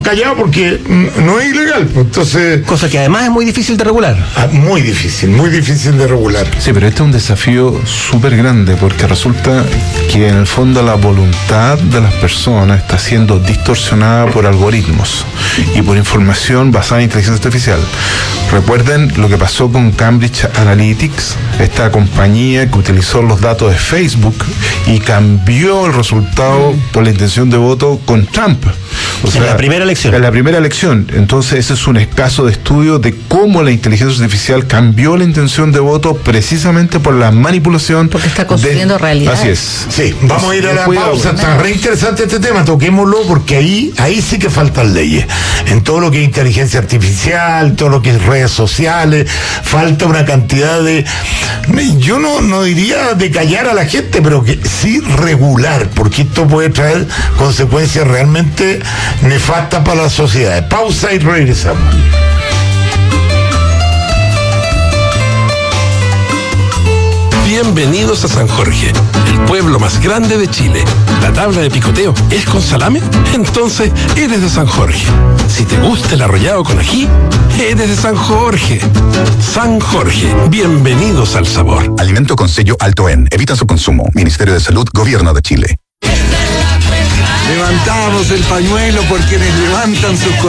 callado porque no es ilegal, pues, entonces... Cosa que además es muy difícil de regular. Muy difícil de regular. Sí, pero este es un desafío súper grande porque resulta que en el fondo la voluntad de las personas está siendo distorsionada por algoritmos y por información basada en inteligencia artificial. Recuerden lo que pasó con Cambridge Analytics, esta compañía que utilizó los datos de Facebook y cambió el resultado por la intención de voto con Trump. O sea, en la primera elección. En la primera elección. Entonces ese es un escaso de estudio de cómo la inteligencia artificial cambió la intención de voto precisamente por la manipulación. Porque está construyendo realidad. Así es. Sí, vamos a ir a la pausa. Está re interesante este tema, toquémoslo porque ahí sí que faltan leyes. En todo lo que es inteligencia artificial, todo lo que es redes sociales, falta una cantidad de... Yo no diría de callar a la gente, pero que sí regular, porque esto puede traer consecuencias realmente nefastas para la sociedad. Pausa y regresamos. Bienvenidos a San Jorge, el pueblo más grande de Chile. ¿La tabla de picoteo es con salame? Entonces eres de San Jorge. Si te gusta el arrollado con ají, eres de San Jorge. San Jorge, bienvenidos al sabor. Alimento con sello alto en. Evita su consumo. Ministerio de Salud, Gobierno de Chile. Levantamos el pañuelo por quienes levantan sus